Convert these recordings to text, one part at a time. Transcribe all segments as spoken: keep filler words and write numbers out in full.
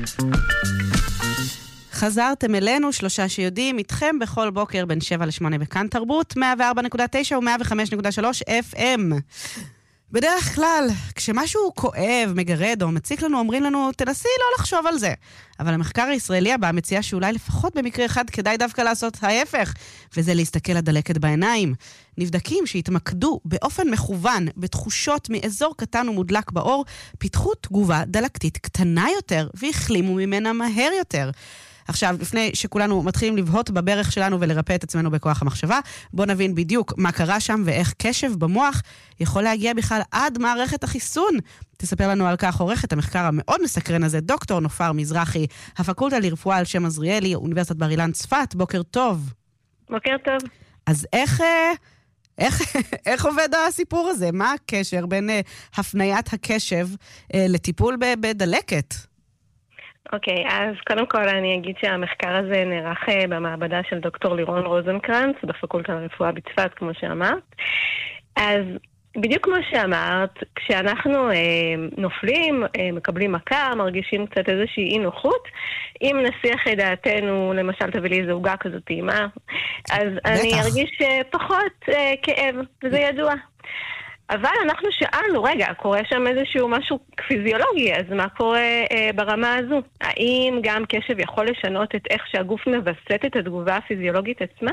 חזרתם אלינו, שלושה שיודעים, איתכם בכל בוקר בין שבע לשמונה בכאן תרבות, מאה וארבע נקודה תשע ו-מאה וחמש נקודה שלוש אף אם. בדרך כלל, כשמשהו כואב, מגרד או מציק לנו, אומרים לנו, תנסי לא לחשוב על זה. אבל המחקר הישראלי הבא מציע שאולי לפחות במקרה אחד כדאי דווקא לעשות ההפך, וזה להסתכל לדלקת בעיניים. נבדקים שהתמקדו באופן מכוון בתחושות מאזור קטן ומודלק באור, פיתחו תגובה דלקתית קטנה יותר, והחלימו ממנה מהר יותר. עכשיו, לפני שכולנו מתחילים לבהות בברך שלנו ולרפא את עצמנו בכוח המחשבה, בוא נבין בדיוק מה קרה שם ואיך קשב במוח יכול להגיע בכלל עד מערכת החיסון. תספר לנו על כך עורכת המחקר המאוד מסקרן הזה, דוקטור נופר מזרחי, הפקולטה לרפואה על שם עזריאלי, אוניברסיטת בר אילן צפת. בוקר טוב. בוקר טוב. אז איך, איך, איך עובד הסיפור הזה? מה הקשר בין הפניית הקשב לטיפול בדלקת? אוקיי, אז קודם כל אני אגיד שהמחקר הזה נערך במעבדה של דוקטור לירון רוזנקרנץ, בפקולטה לרפואה בצפת, כמו שאמרת. אז בדיוק כמו שאמרת, כשאנחנו אה, נופלים, אה, מקבלים מכה, מרגישים קצת איזושהי אי נוחות, אם נסיח את דעתנו, למשל תביא לי איזו עוגה כזאת טעימה, אז בטח. אני ארגיש פחות אה, כאב, וזה ידוע. אבל אנחנו שאלנו, רגע, קורה שם איזשהו משהו פיזיולוגי, אז מה קורה אה, ברמה הזו? האם גם קשב יכול לשנות את איך שהגוף מבסט את התגובה הפיזיולוגית עצמה?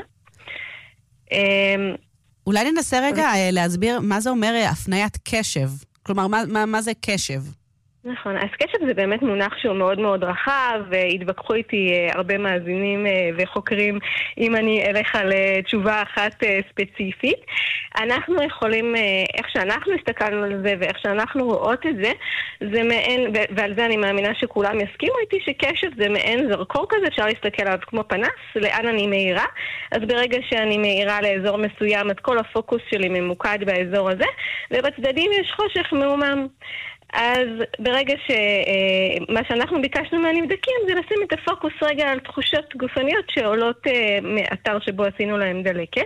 אה, אולי ננסה רגע אה, להסביר מה זה אומר אה, הפניית קשב. כלומר, מה, מה, מה זה קשב? נכון, אז קשב זה באמת מונח שהוא מאוד מאוד רחב, והתווכחו איתי הרבה מאזינים וחוקרים אם אני אלך על תשובה אחת ספציפית. אנחנו יכולים, איך שאנחנו הסתכלנו על זה ואיך שאנחנו רואות את זה, זה מעין, ועל זה אני מאמינה שכולם יסכימו איתי, שקשב זה מעין זרקור כזה, אפשר להסתכל עליו כמו פנס, לאן אני מאירה. אז ברגע שאני מאירה לאזור מסוים, את כל הפוקוס שלי ממוקד באזור הזה, ובצדדים יש חושך מאומם. אז ברגע שמה שאנחנו ביקשנו מהנבדקים זה לשים את הפוקוס רגע על תחושות גופניות שעולות מאתר שבו עשינו להם דלקת.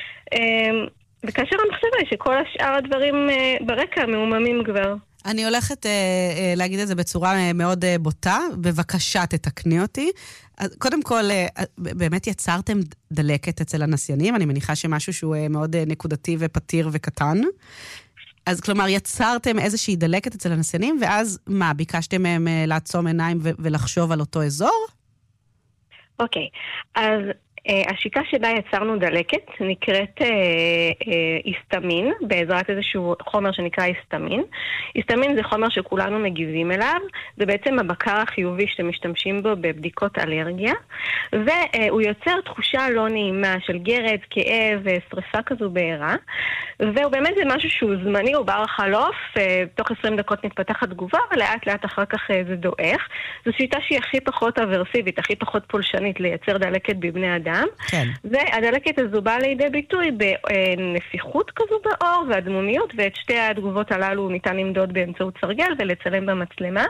וכאשר המחשבה היא שכל השאר הדברים ברקע מאוממים כבר. אני הולכת אה, להגיד את זה בצורה מאוד אה, בוטה, בבקשה תתקני אותי. קודם כל, אה, באמת יצרתם דלקת אצל הנסיינים, אני מניחה שמשהו שהוא אה, מאוד אה, נקודתי ופתיר וקטן. אז כלומר, יצרתם איזושהי דלקת אצל הנסיינים, ואז מה, ביקשתם מהם לעצום עיניים ו- ולחשוב על אותו אזור? אוקיי, okay. אז uh, השיטה שבה יצרנו דלקת נקראת uh, uh, היסטמין, בעזרת איזשהו חומר שנקרא היסטמין. היסטמין זה חומר שכולנו מגיבים אליו, זה בעצם הבקר החיובי שמשתמשים בו בבדיקות אלרגיה, והוא יוצר תחושה לא נעימה של גרד, כאב ושריפה כזו בעירה, והוא באמת זה משהו שהוא זמני, הוא בר חלוף, תוך עשרים דקות מתפתחת תגובה, ולאט לאט אחר כך זה דועך. זו שיטה שהיא הכי פחות אברסיבית, הכי פחות פולשנית לייצר דלקת בבני אדם. כן. והדלקת הזו באה לידי ביטוי בנפיחות כזו באור והדמומיות, ואת שתי התגובות הללו ניתן למדוד באמצעות סרגל ולצלם במצלמה.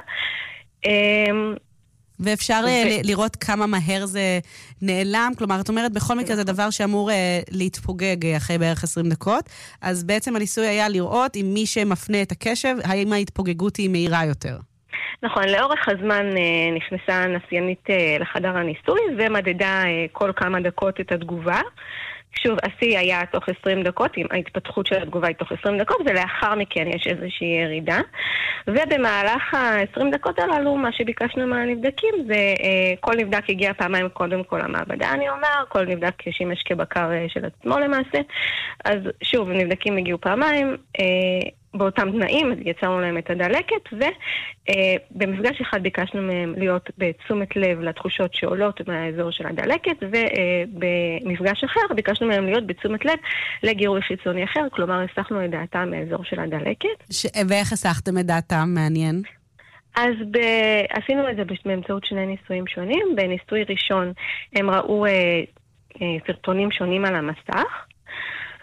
ואפשר ו... לראות כמה מהר זה נעלם, כלומר, את אומרת, בכל מקרה זה דבר שאמור להתפוגג אחרי בערך עשרים דקות, אז בעצם הניסוי היה לראות אם מי שמפנה את הקשב, האם ההתפוגגות היא מהירה יותר. נכון, לאורך הזמן נכנסה נסיינית לחדר הניסוי, ומדדה כל כמה דקות את התגובה. שוב, השיא היה תוך עשרים דקות, עם ההתפתחות של התגובה היא תוך עשרים דקות, ולאחר מכן יש איזושהי ירידה. ובמהלך ה-עשרים דקות הללו, מה שביקשנו מהנבדקים, זה אה, כל נבדק הגיע פעמיים קודם כל המעבדה, אני אומר, כל נבדק שימש כבקר של עצמו למעשה. אז שוב, נבדקים הגיעו פעמיים, אה, באותם תנאים, אז יצרנו להם את הדלקת, ובמפגש אחד ביקשנו מהם להיות בתשומת לב לתחושות שעולות מהאזור של הדלקת, ובמפגש אחר ביקשנו מהם להיות בתשומת לב לגירוי חיצוני אחר, כלומר, הסחנו את דעתם מהאזור של הדלקת. ש... ואיך הסחתם את דעתם? מעניין. אז ב... עשינו את זה באמצעות שני ניסויים שונים. בניסוי ראשון הם ראו אה, אה, סרטונים שונים על המסך,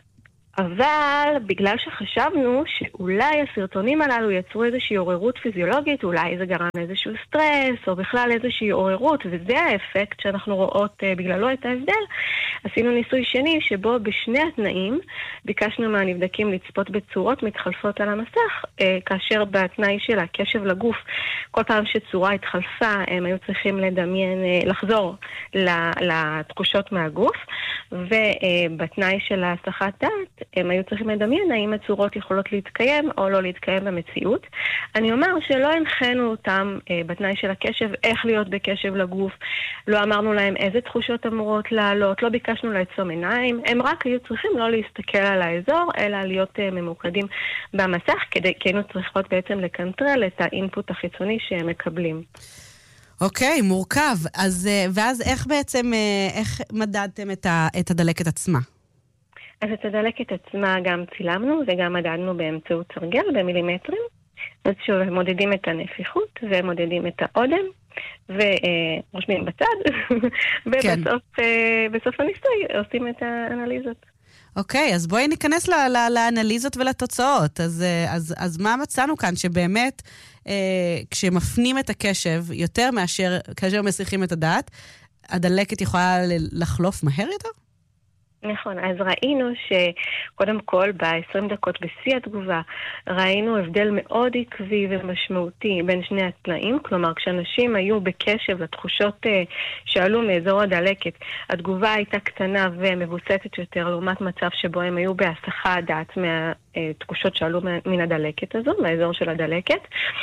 אבל בגלל שחשבנו שאולי הסרטונים הללו יצרו איזושהי עוררות פיזיולוגית, אולי זה גרם איזשהו סטרס, או בכלל איזושהי עוררות, וזה האפקט שאנחנו רואות uh, בגללו את ההבדל, עשינו ניסוי שני שבו בשני התנאים ביקשנו מהנבדקים לצפות בצורות מתחלפות על המסך, uh, כאשר בתנאי של הקשב לגוף, כל פעם שצורה התחלפה, הם היו צריכים לדמיין, uh, לחזור לתחושות מהגוף, ובתנאי של ההסחת דעת, הם היו צריכים לדמיין האם הצורות יכולות להתקיים או לא להתקיים במציאות. אני אומר שלא הנחנו אותם אה, בתנאי של הקשב, איך להיות בקשב לגוף, לא אמרנו להם איזה תחושות אמורות לעלות, לא ביקשנו לעצום עיניים, הם רק היו צריכים לא להסתכל על האזור, אלא להיות אה, ממוקדים במסך, כדי, כי היינו צריכות בעצם לקנטרל את האינפוט החיצוני שהם מקבלים. אוקיי, okay, מורכב. אז, ואז איך בעצם, איך מדדתם את, ה, את הדלקת עצמה? אז את הדלקת עצמה גם צילמנו וגם מדדנו באמצעות סרגל במילימטרים. אז שוב, מודדים את הנפיחות ומודדים את האודם ורושמים בצד, ובסוף בסוף הניסוי עושים את האנליזות. אוקיי, אז בואי ניכנס ל- ל- לאנליזות ולתוצאות. אז, אז, אז מה מצאנו כאן? שבאמת, אה, כשמפנים את הקשב יותר מאשר, כאשר מסיחים את הדעת, הדלקת יכולה לחלוף מהר יותר? נכון, אז ראינו שקודם כל ב-עשרים דקות בשיא התגובה ראינו הבדל מאוד עקבי ומשמעותי בין שני התנאים, כלומר כשאנשים היו בקשב לתחושות שעלו מאזור הדלקת, התגובה הייתה קטנה ומבוססת יותר לעומת מצב שבו הם היו בהסחת דעת מהתחושות שעלו מן הדלקת הזו, מהאזור של הדלקת.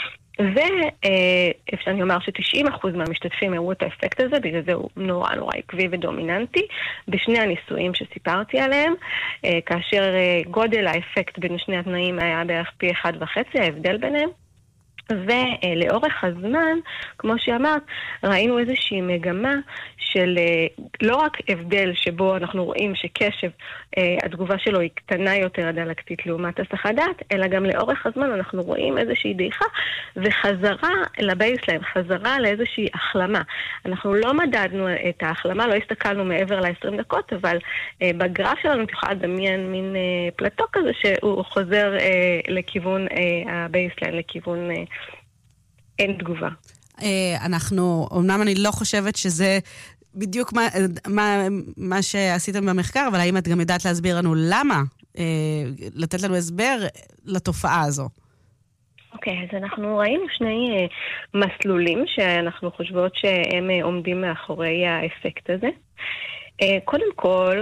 ואפשר אני אומר ש-תשעים אחוז מהמשתתפים הראו את האפקט הזה, בגלל זה הוא נורא נורא עקבי ודומיננטי, בשני הניסויים שסיפרתי עליהם, כאשר גודל האפקט בין שני התנאים היה בערך פי אחד וחצי, ההבדל ביניהם. ולאורך הזמן, כמו שאמרת, ראינו איזושהי מגמה של לא רק הבדל שבו אנחנו רואים שקשב, התגובה שלו היא קטנה יותר הדלקתית לעומת הסחת דעת, אלא גם לאורך הזמן אנחנו רואים איזושהי דעיכה וחזרה לבייסליין, חזרה לאיזושהי החלמה. אנחנו לא מדדנו את ההחלמה, לא הסתכלנו מעבר ל-עשרים דקות, אבל בגרף שלנו תוכל לדמיין מין פלטו כזה שהוא חוזר לכיוון הבייסליין, לכיוון אין תגובה. אנחנו, אמנם אני לא חושבת שזה בדיוק מה, מה, מה שעשיתם במחקר, אבל האם את גם יודעת להסביר לנו למה, לתת לנו הסבר לתופעה הזו? אוקיי, okay, אז אנחנו ראינו שני uh, מסלולים שאנחנו חושבות שהם uh, עומדים מאחורי האפקט הזה. Uh, קודם כל,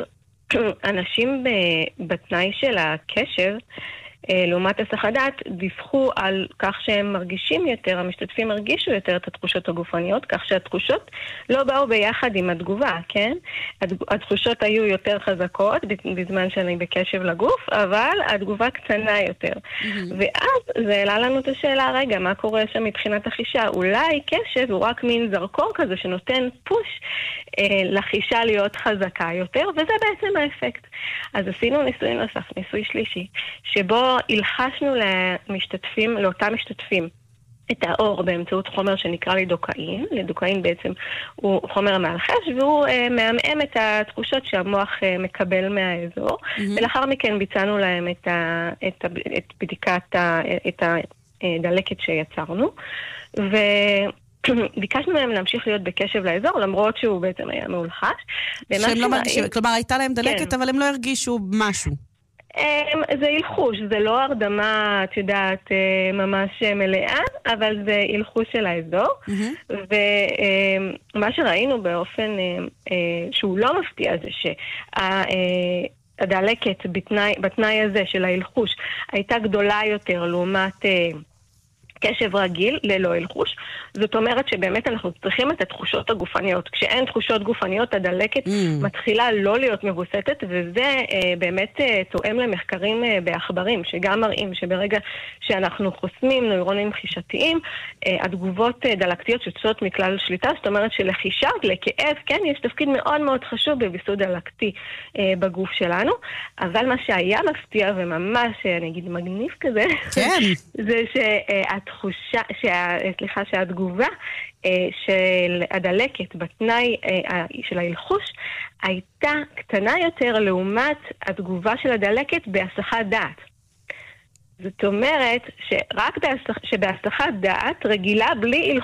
אנשים ב- בתנאי של הקשב, לעומת הסחת דעת, דיווחו על כך שהם מרגישים יותר, המשתתפים הרגישו יותר את התחושות הגופניות, כך שהתחושות לא באו ביחד עם התגובה, כן? התחושות היו יותר חזקות בזמן שאני בקשב לגוף, אבל התגובה קטנה יותר. Mm-hmm. ואז זה העלה לנו את השאלה, רגע, מה קורה שם מבחינת החישה? אולי קשב הוא רק מין זרקור כזה שנותן פוש אה, לחישה להיות חזקה יותר, וזה בעצם האפקט. אז עשינו ניסוי נוסף, ניסוי שלישי, שבו הלחשנו למשתתפים, לאותם משתתפים, את האור באמצעות חומר שנקרא לידוקאין. לידוקאין בעצם הוא חומר המלחש, והוא אה, מאמם את התחושות שהמוח אה, מקבל מהאזור, mm-hmm. ולאחר מכן ביצענו להם את, ה, את, ה, את בדיקת ה, את הדלקת שיצרנו, ו... ביקשנו מהם להמשיך להיות בקשב לאזור, למרות שהוא בעצם היה מאולחש. שהם לא מרגישים, כלומר הייתה להם דלקת, אבל הם לא הרגישו משהו. זה הלחוש, זה לא הרדמה, את יודעת, ממש מלאה, אבל זה הלחוש של האזור. ומה שראינו באופן שהוא לא מפתיע זה שהדלקת בתנאי הזה של ההלחוש הייתה גדולה יותר לעומת קשב רגיל ללא הלחוש. זאת אומרת שבאמת אנחנו צריכים את התחושות הגופניות. כשאין תחושות גופניות, הדלקת mm. מתחילה לא להיות מבוסתת, וזה אה, באמת אה, תואם למחקרים אה, בעכברים, שגם מראים שברגע שאנחנו חוסמים נוירונים חישתיים, אה, התגובות אה, דלקתיות יוצאות מכלל שליטה, זאת אומרת שלחישה, לכאב, כן, יש תפקיד מאוד מאוד חשוב בביסוד דלקתי אה, בגוף שלנו, אבל מה שהיה מפתיע וממש, אני אגיד, מגניב כזה, כן. זה שאת שהתחושה, שה, סליחה, שהתגובה של הדלקת בתנאי של ההלחוש הייתה קטנה יותר לעומת התגובה של הדלקת בהסחת דעת. זאת אומרת שרק שבהסחת דעת רגילה בלי